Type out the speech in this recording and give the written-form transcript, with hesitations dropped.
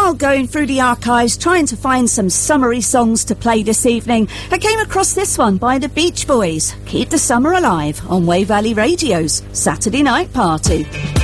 While going through the archives trying to find some summery songs to play this evening, I came across this one by the Beach Boys, Keep the Summer Alive, on Way Valley Radio's Saturday Night Party.